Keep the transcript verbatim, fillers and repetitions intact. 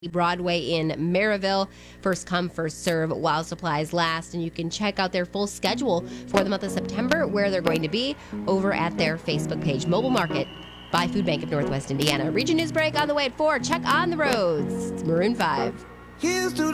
Broadway in Maryville. First come, first serve while supplies last. And you can check out their full schedule for the month of September, where they're going to be, over at their Facebook page. Mobile Market by Food Bank of Northwest Indiana. Region News Break on the way at four. Check on the roads. It's Maroon five. Here's to